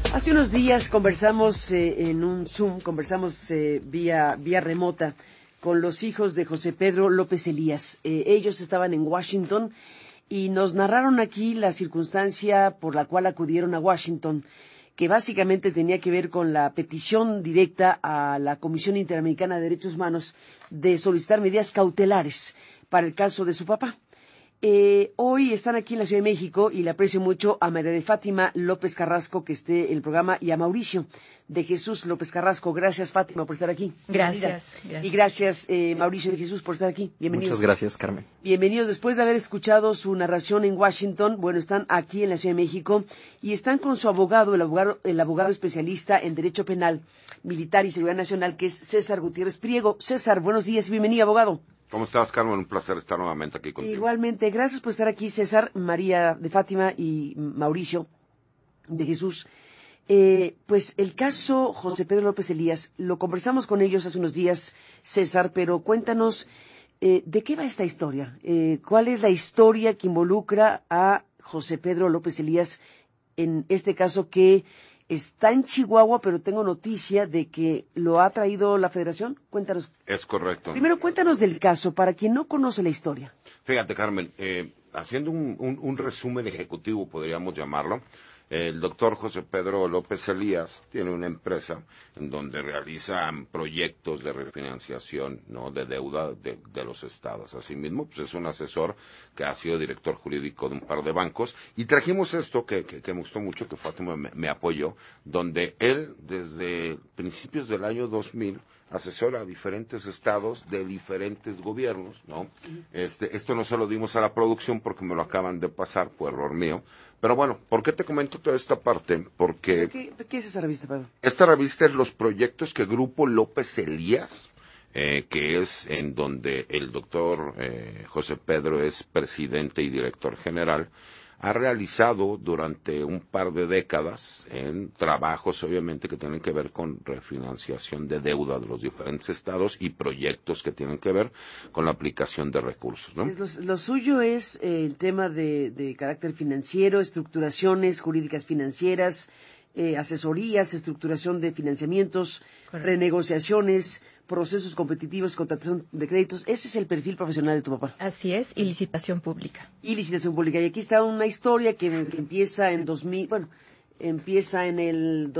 Hace unos días conversamos en un Zoom, vía remota con los hijos de José Pedro López Elías. Ellos estaban en Washington y nos narraron aquí la circunstancia por la cual acudieron a Washington, que básicamente tenía que ver con la petición directa a la Comisión Interamericana de Derechos Humanos de solicitar medidas cautelares para el caso de su papá. Hoy están aquí en la Ciudad de México y le aprecio mucho a María de Fátima López Carrasco que esté en el programa y a Mauricio de Jesús López Carrasco. Gracias, Fátima, por estar aquí. Gracias. Y gracias, Mauricio de Jesús, por estar aquí. Bienvenidos. Muchas gracias, Carmen. Bienvenidos. Después de haber escuchado su narración en Washington, bueno, están aquí en la Ciudad de México y están con su abogado, el abogado especialista en Derecho Penal, Militar y Seguridad Nacional, que es César Gutiérrez Priego. César, buenos días y bienvenido, abogado. ¿Cómo estás, Carmen? Un placer estar nuevamente aquí contigo. Igualmente, gracias por estar aquí, César, María de Fátima y Mauricio de Jesús. Pues el caso José Pedro López Elías, lo conversamos con ellos hace unos días, César, pero cuéntanos, ¿de qué va esta historia? ¿Cuál es la historia que involucra a José Pedro López Elías en este caso que está en Chihuahua, pero tengo noticia de que lo ha traído la Federación? Cuéntanos. Es correcto. Primero, cuéntanos del caso, para quien no conoce la historia. Fíjate, Carmen, haciendo un resumen ejecutivo, podríamos llamarlo, el doctor José Pedro López Elías tiene una empresa en donde realizan proyectos de refinanciación, ¿no?, de deuda de los estados. Asimismo, pues es un asesor que ha sido director jurídico de un par de bancos. Y trajimos esto que me gustó mucho, que Fátima me apoyó, donde él, desde principios del año 2000, asesora a diferentes estados de diferentes gobiernos, ¿no? Esto no se lo dimos a la producción porque me lo acaban de pasar, fue error mío. Pero bueno, ¿por qué te comento toda esta parte? Porque ¿Qué es esa revista, Pablo? Esta revista es los proyectos que Grupo López Elías, que es en donde el doctor José Pedro es presidente y director general, ha realizado durante un par de décadas en trabajos, obviamente, que tienen que ver con refinanciación de deuda de los diferentes estados y proyectos que tienen que ver con la aplicación de recursos, ¿no? Lo suyo es el tema de carácter financiero, estructuraciones jurídicas financieras, asesorías, estructuración de financiamientos, correcto, renegociaciones, procesos competitivos, contratación de créditos. Ese es el perfil profesional de tu papá. Así es, y licitación pública. Y licitación pública. Y aquí está una historia que empieza en 2000, empieza en el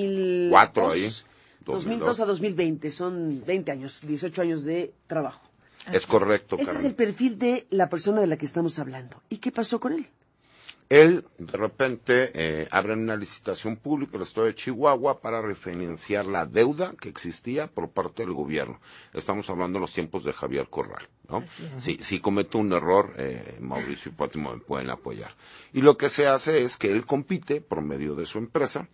2004 ahí. 2002 a 2020, son 20 años, 18 años de trabajo. Es correcto, Ese Carmen. es el perfil de la persona de la que estamos hablando. ¿Y qué pasó con él? Él, de repente, abre una licitación pública en el estado de Chihuahua para refinanciar la deuda que existía por parte del gobierno. Estamos hablando de los tiempos de Javier Corral, ¿no? Si cometo un error, Mauricio y Fátima me pueden apoyar. Y lo que se hace es que él compite por medio de su empresa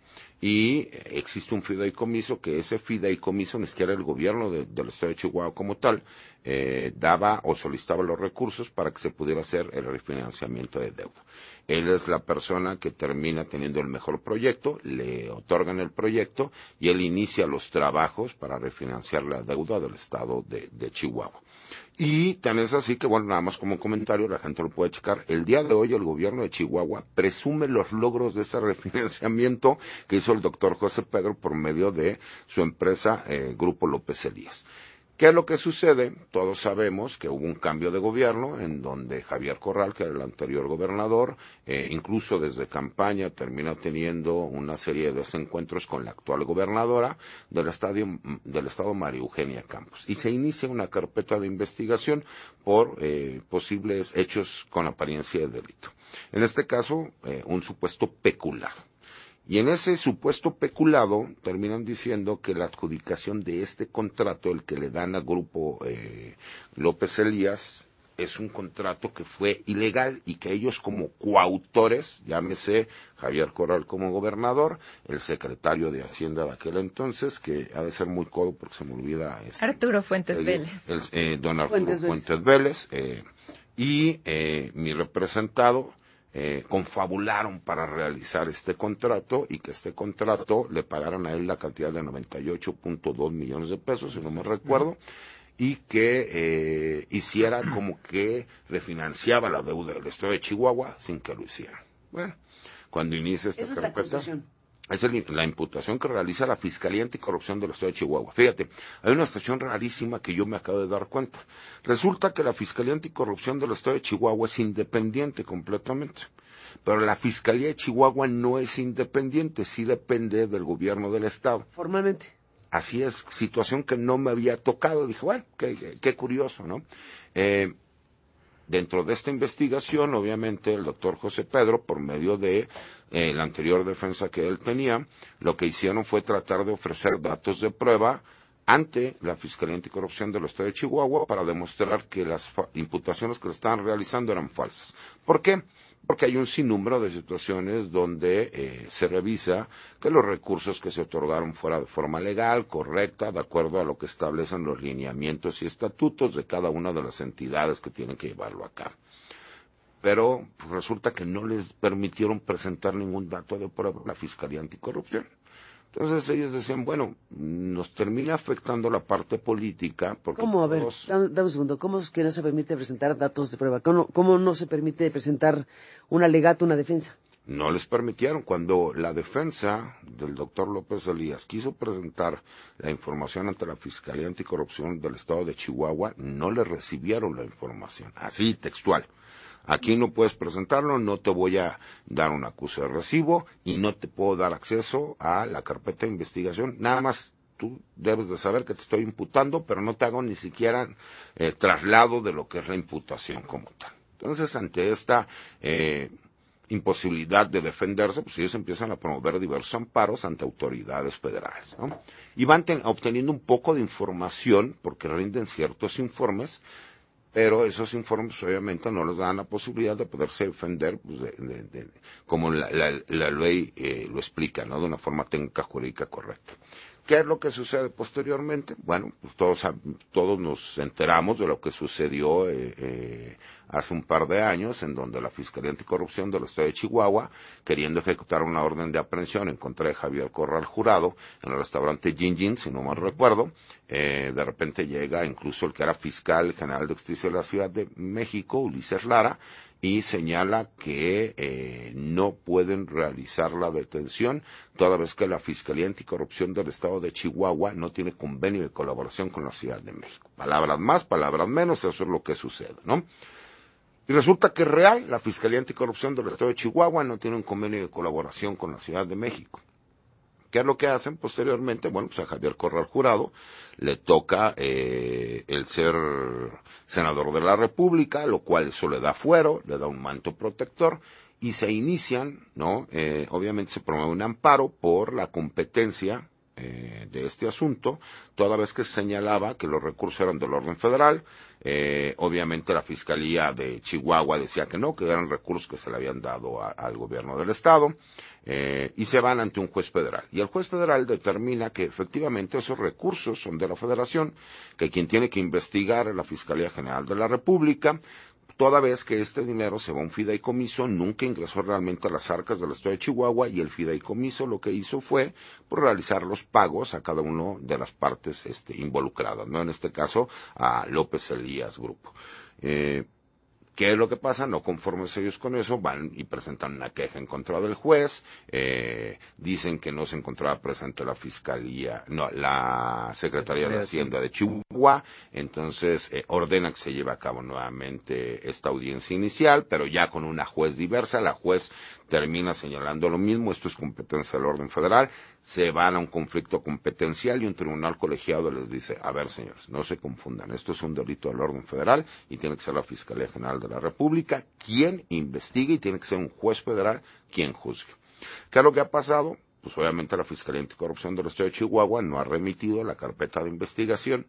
y existe un fideicomiso, que ese fideicomiso, ni siquiera el gobierno del estado de Chihuahua como tal, daba o solicitaba los recursos para que se pudiera hacer el refinanciamiento de deuda. Él es la persona que termina teniendo el mejor proyecto, le otorgan el proyecto y él inicia los trabajos para refinanciar la deuda del estado de Chihuahua. Y tan es así que, bueno, nada más como un comentario, la gente lo puede checar. El día de hoy el gobierno de Chihuahua presume los logros de ese refinanciamiento que hizo el doctor José Pedro por medio de su empresa Grupo López Elías. ¿Qué es lo que sucede? Todos sabemos que hubo un cambio de gobierno en donde Javier Corral, que era el anterior gobernador, incluso desde campaña termina teniendo una serie de desencuentros con la actual gobernadora del estado María Eugenia Campos. Y se inicia una carpeta de investigación por posibles hechos con apariencia de delito. En este caso, un supuesto peculado. Y en ese supuesto peculado terminan diciendo que la adjudicación de este contrato, el que le dan al Grupo López Elías, es un contrato que fue ilegal y que ellos como coautores, llámese Javier Corral como gobernador, el secretario de Hacienda de aquel entonces, que ha de ser muy codo porque se me olvida... Arturo Fuentes Vélez. Don Arturo Fuentes Vélez. Y mi representado... confabularon para realizar este contrato y que este contrato le pagaran a él la cantidad de 98.2 millones de pesos, si no me recuerdo, y que hiciera como que refinanciaba la deuda del estado de Chihuahua sin que lo hiciera. Bueno, cuando inicia esta carpeta... Es la imputación que realiza la Fiscalía Anticorrupción del Estado de Chihuahua. Fíjate, hay una situación rarísima que yo me acabo de dar cuenta. Resulta que la Fiscalía Anticorrupción del Estado de Chihuahua es independiente completamente. Pero la Fiscalía de Chihuahua no es independiente, sí depende del gobierno del Estado. Formalmente. Así es, situación que no me había tocado. Dije, bueno, qué curioso, ¿no? Dentro de esta investigación, obviamente, el doctor José Pedro, por medio de la anterior defensa que él tenía, lo que hicieron fue tratar de ofrecer datos de prueba ante la Fiscalía Anticorrupción del Estado de Chihuahua para demostrar que las imputaciones que le estaban realizando eran falsas. ¿Por qué? Porque hay un sinnúmero de situaciones donde se revisa que los recursos que se otorgaron fuera de forma legal, correcta, de acuerdo a lo que establecen los lineamientos y estatutos de cada una de las entidades que tienen que llevarlo a cabo. Pero pues, resulta que no les permitieron presentar ningún dato de prueba a la Fiscalía Anticorrupción. Entonces ellos decían, bueno, nos termina afectando la parte política. Porque ¿Cómo? A ver, dame un segundo. ¿Cómo es que no se permite presentar datos de prueba? ¿Cómo no se permite presentar un alegato, una defensa? No les permitieron. Cuando la defensa del doctor López Elías quiso presentar la información ante la Fiscalía Anticorrupción del Estado de Chihuahua, no le recibieron la información. Así, textual. Aquí no puedes presentarlo, no te voy a dar un acuse de recibo y no te puedo dar acceso a la carpeta de investigación. Nada más tú debes de saber que te estoy imputando, pero no te hago ni siquiera traslado de lo que es la imputación como tal. Entonces, ante esta imposibilidad de defenderse, pues ellos empiezan a promover diversos amparos ante autoridades federales, ¿no? Y van obteniendo un poco de información, porque rinden ciertos informes, pero esos informes obviamente no les dan la posibilidad de poderse defender pues, como la ley lo explica, ¿no? De una forma técnica jurídica correcta. ¿Qué es lo que sucede posteriormente? Bueno, pues todos nos enteramos de lo que sucedió hace un par de años, en donde la Fiscalía Anticorrupción del Estado de Chihuahua, queriendo ejecutar una orden de aprehensión en contra de Javier Corral Jurado, en el restaurante Gin Gin, si no mal recuerdo, de repente llega incluso el que era fiscal general de justicia de la Ciudad de México, Ulises Lara, y señala que no pueden realizar la detención toda vez que la Fiscalía Anticorrupción del Estado de Chihuahua no tiene convenio de colaboración con la Ciudad de México. Palabras más, palabras menos, eso es lo que sucede, ¿no? Y resulta que es real, la Fiscalía Anticorrupción del Estado de Chihuahua no tiene un convenio de colaboración con la Ciudad de México. ¿Qué es lo que hacen posteriormente? Bueno, pues a Javier Corral Jurado le toca el ser senador de la República, lo cual eso le da fuero, le da un manto protector, y se inician, ¿no? Obviamente se promueve un amparo por la competencia de este asunto, toda vez que se señalaba que los recursos eran del orden federal. Obviamente la Fiscalía de Chihuahua decía que no, que eran recursos que se le habían dado al gobierno del Estado, y se van ante un juez federal. Y el juez federal determina que efectivamente esos recursos son de la Federación, que quien tiene que investigar es la Fiscalía General de la República, toda vez que este dinero se va a un fideicomiso, nunca ingresó realmente a las arcas del Estado de Chihuahua, y el fideicomiso lo que hizo fue realizar los pagos a cada uno de las partes involucradas, ¿no? En este caso a López Elías Grupo. ¿Qué es lo que pasa? No conformes ellos con eso, van y presentan una queja en contra del juez, dicen que no se encontraba presente la Secretaría de Hacienda de Chihuahua, entonces ordena que se lleve a cabo nuevamente esta audiencia inicial, pero ya con una juez diversa. La juez termina señalando lo mismo, esto es competencia del orden federal, se van a un conflicto competencial y un tribunal colegiado les dice, a ver señores, no se confundan, esto es un delito del orden federal y tiene que ser la Fiscalía General de la República quien investigue y tiene que ser un juez federal quien juzgue. ¿Qué es lo que ha pasado? Pues obviamente la Fiscalía Anticorrupción del Estado de Chihuahua no ha remitido la carpeta de investigación,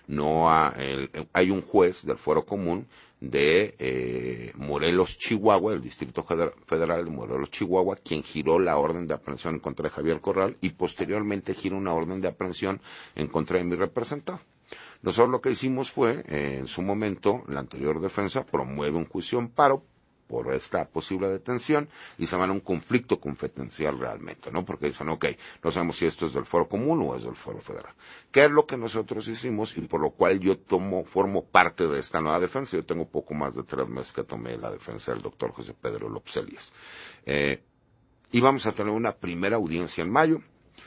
hay un juez del Fuero Común de Morelos, Chihuahua, del Distrito Federal de Morelos, Chihuahua, quien giró la orden de aprehensión en contra de Javier Corral y posteriormente giró una orden de aprehensión en contra de mi representado. Nosotros lo que hicimos fue, en su momento, la anterior defensa promueve un juicio amparo por esta posible detención y se van a un conflicto competencial realmente, ¿no? Porque dicen, ok, no sabemos si esto es del Foro Común o es del Foro Federal. ¿Qué es lo que nosotros hicimos y por lo cual yo formo parte de esta nueva defensa? Yo tengo poco más de 3 meses que tomé la defensa del doctor José Pedro López Elías. íbamos a tener una primera audiencia en mayo,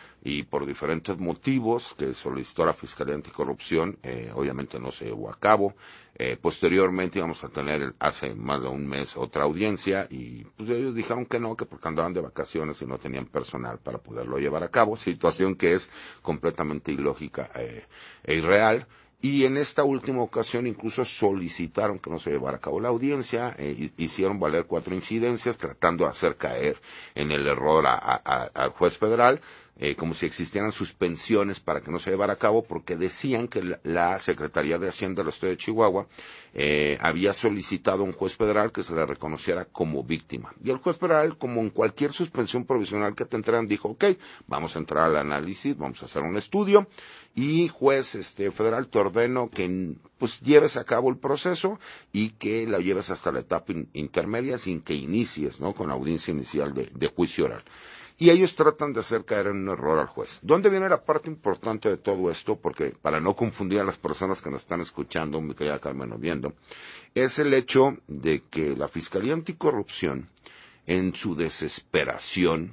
y por diferentes motivos que solicitó la Fiscalía Anticorrupción, obviamente no se llevó a cabo. Posteriormente íbamos a tener hace más de un mes otra audiencia y pues ellos dijeron que no, que porque andaban de vacaciones y no tenían personal para poderlo llevar a cabo, situación que es completamente ilógica e irreal. Y en esta última ocasión incluso solicitaron que no se llevara a cabo la audiencia, hicieron valer 4 incidencias tratando de hacer caer en el error al juez federal, como si existieran suspensiones para que no se llevara a cabo, porque decían que la Secretaría de Hacienda del Estado de Chihuahua había solicitado a un juez federal que se le reconociera como víctima. Y el juez federal, como en cualquier suspensión provisional que te entregan, dijo, ok, vamos a entrar al análisis, vamos a hacer un estudio, y juez federal, te ordeno que pues lleves a cabo el proceso y que la lleves hasta la etapa intermedia sin que inicies, ¿no?, con la audiencia inicial de juicio oral. Y ellos tratan de hacer caer en un error al juez. ¿Dónde viene la parte importante de todo esto? Porque para no confundir a las personas que nos están escuchando, mi querida Carmen, o viendo, es el hecho de que la Fiscalía Anticorrupción, en su desesperación,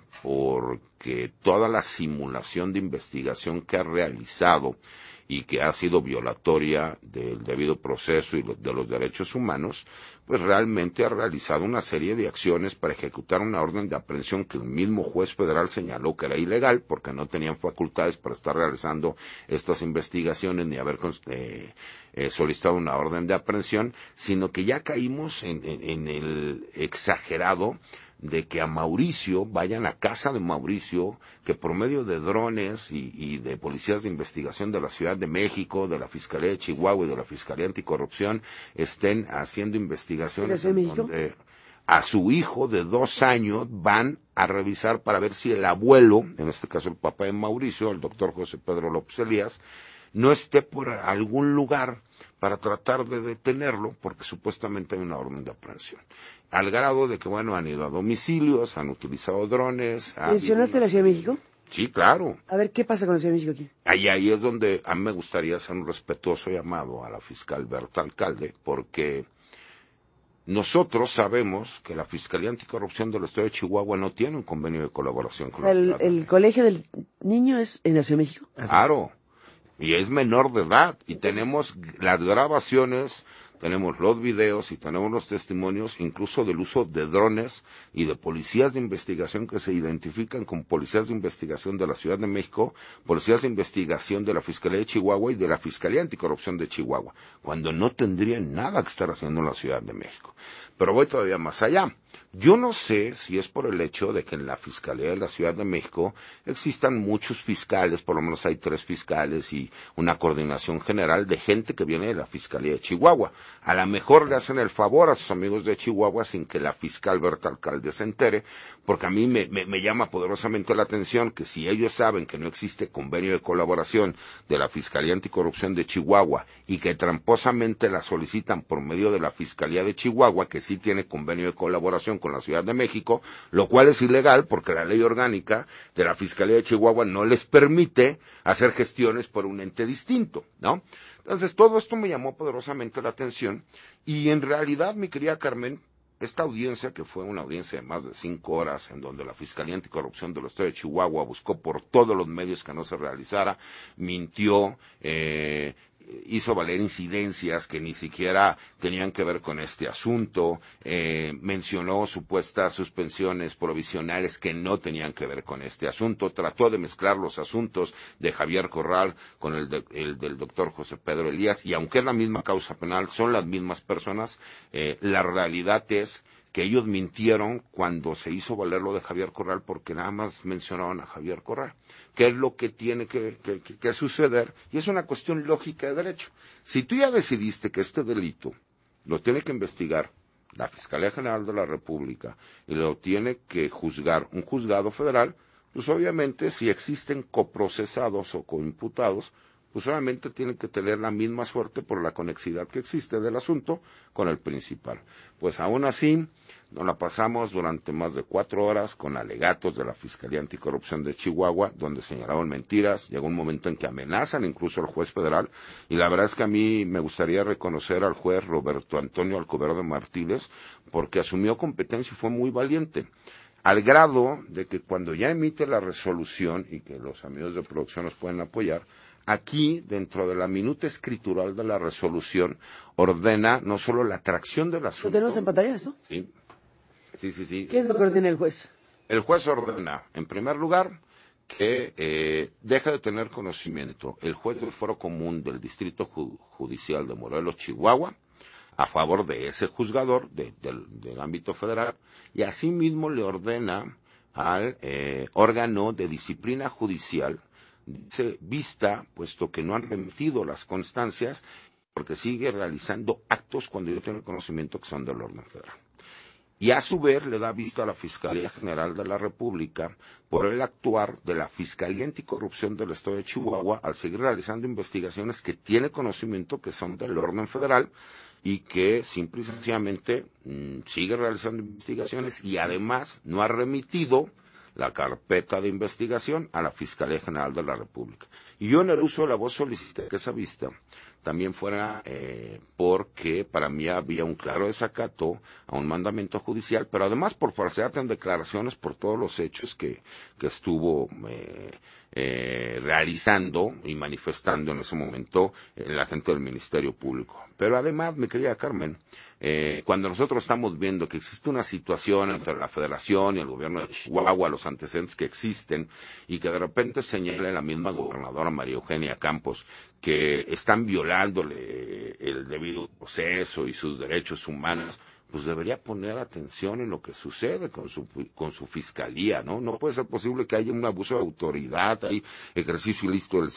porque toda la simulación de investigación que ha realizado y que ha sido violatoria del debido proceso y de los derechos humanos, pues realmente ha realizado una serie de acciones para ejecutar una orden de aprehensión que el mismo juez federal señaló que era ilegal porque no tenían facultades para estar realizando estas investigaciones ni haber solicitado una orden de aprehensión, sino que ya caímos en el exagerado de que a Mauricio, vayan a casa de Mauricio, que por medio de drones y de policías de investigación de la Ciudad de México, de la Fiscalía de Chihuahua y de la Fiscalía Anticorrupción, estén haciendo investigaciones en donde a su hijo de 2 años van a revisar para ver si el abuelo, en este caso el papá de Mauricio, el doctor José Pedro López Elías, no esté por algún lugar para tratar de detenerlo, porque supuestamente hay una orden de aprehensión. Al grado de que, bueno, han ido a domicilios, han utilizado drones. ¿Mencionaste la Ciudad de México? Sí, claro. A ver, ¿qué pasa con la Ciudad de México aquí? Ahí es donde a mí me gustaría hacer un respetuoso llamado a la fiscal Berta Alcalde, porque nosotros sabemos que la Fiscalía Anticorrupción del Estado de Chihuahua no tiene un convenio de colaboración con la Ciudad de México. ¿El colegio del niño es en la Ciudad de México? Claro. Y es menor de edad, y tenemos las grabaciones, tenemos los videos y tenemos los testimonios, incluso del uso de drones y de policías de investigación que se identifican con policías de investigación de la Ciudad de México, policías de investigación de la Fiscalía de Chihuahua y de la Fiscalía Anticorrupción de Chihuahua, cuando no tendrían nada que estar haciendo en la Ciudad de México. Pero voy todavía más allá. Yo no sé si es por el hecho de que en la Fiscalía de la Ciudad de México existan muchos fiscales, por lo menos hay 3 fiscales y una coordinación general de gente que viene de la Fiscalía de Chihuahua. A lo mejor le hacen el favor a sus amigos de Chihuahua sin que la fiscal Berta Alcalde se entere, porque a mí me llama poderosamente la atención que si ellos saben que no existe convenio de colaboración de la Fiscalía Anticorrupción de Chihuahua y que tramposamente la solicitan por medio de la Fiscalía de Chihuahua, que sí tiene convenio de colaboración con la Ciudad de México, lo cual es ilegal porque la ley orgánica de la Fiscalía de Chihuahua no les permite hacer gestiones por un ente distinto, ¿no? Entonces, todo esto me llamó poderosamente la atención y en realidad, mi querida Carmen, esta audiencia, que fue una audiencia de más de 5 horas, en donde la Fiscalía Anticorrupción del Estado de Chihuahua buscó por todos los medios que no se realizara, mintió, hizo valer incidencias que ni siquiera tenían que ver con este asunto, mencionó supuestas suspensiones provisionales que no tenían que ver con este asunto, trató de mezclar los asuntos de Javier Corral con el del doctor José Pedro Elías, y aunque es la misma causa penal, son las mismas personas, la realidad es que ellos mintieron cuando se hizo valer lo de Javier Corral porque nada más mencionaban a Javier Corral. ¿Qué es lo que tiene que suceder? Y es una cuestión lógica de derecho. Si tú ya decidiste que este delito lo tiene que investigar la Fiscalía General de la República y lo tiene que juzgar un juzgado federal, pues obviamente si existen coprocesados o coimputados, pues obviamente tienen que tener la misma suerte por la conexidad que existe del asunto con el principal. Pues aún así, nos la pasamos durante más de 4 horas con alegatos de la Fiscalía Anticorrupción de Chihuahua, donde señalaron mentiras. Llegó un momento en que amenazan incluso al juez federal, y la verdad es que a mí me gustaría reconocer al juez Roberto Antonio Alcover de Martínez, porque asumió competencia y fue muy valiente. al grado de que cuando ya emite la resolución, y que los amigos de producción nos pueden apoyar, aquí, dentro de la minuta escritural de la resolución, ordena no solo la atracción del asunto. ¿Lo tenemos en pantalla esto? Sí. Sí. ¿Qué es lo que ordena el juez? El juez ordena, en primer lugar, que deja de tener conocimiento el juez del Foro Común del Distrito Judicial de Morelos, Chihuahua, a favor de ese juzgador del ámbito federal, y asimismo le ordena al órgano de disciplina judicial, vista, puesto que no han remitido las constancias, porque sigue realizando actos cuando yo tengo conocimiento que son del orden federal. Y a su vez le da vista a la Fiscalía General de la República por el actuar de la Fiscalía Anticorrupción del Estado de Chihuahua al seguir realizando investigaciones que tiene conocimiento que son del orden federal y que simple y sencillamente sigue realizando investigaciones y además no ha remitido la carpeta de investigación a la Fiscalía General de la República. Y yo en el uso de la voz solicité que esa vista también fuera porque para mí había un claro desacato a un mandamiento judicial, pero además por falsedad en declaraciones por todos los hechos que estuvo realizando y manifestando en ese momento la gente del Ministerio Público. Pero además, mi querida Carmen, cuando nosotros estamos viendo que existe una situación entre la Federación y el gobierno de Chihuahua, los antecedentes que existen, y que de repente señala la misma gobernadora María Eugenia Campos que están violándole el debido proceso y sus derechos humanos, pues debería poner atención en lo que sucede con su fiscalía, ¿no? No puede ser posible que haya un abuso de autoridad, hay ejercicio ilícito del